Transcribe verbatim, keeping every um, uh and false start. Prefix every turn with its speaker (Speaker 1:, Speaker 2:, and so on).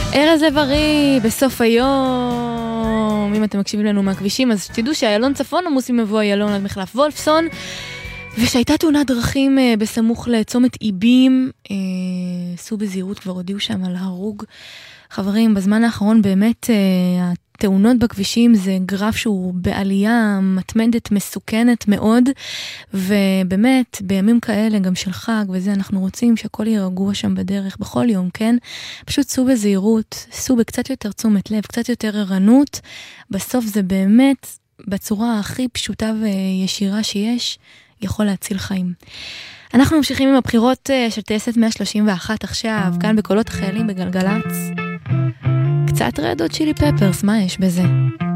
Speaker 1: ארז לב-ארי בסוף היום, אם אתם מקשיבים לנו מהכבישים, אז תדעו שהיילון צפון עמוס עם מבוא איילון עד מחלף וולפסון, ושהייתה תאונת דרכים בסמוך לצומת איבים, סעו בזהירות, כבר הודיעו שם על הרוג. חברים, בזמן האחרון באמת התאונות בכבישים זה גרף שהוא בעלייה מתמדת, מסוכנת מאוד, ובאמת בימים כאלה גם של חג וזה, אנחנו רוצים שהכל ירגוע שם בדרך בכל יום, כן? פשוט סעו בזהירות, סעו בקצת יותר תשומת לב, קצת יותר ערנות, בסוף זה באמת בצורה הכי פשוטה וישירה שיש, יכול להציל חיים. אנחנו ממשיכים עם הבחירות של טייסת מאה שלושים ואחת עכשיו, כאן בקולות החיילים בגלגלץ. קצת רעדות צ'ילי פפרס, מה יש בזה?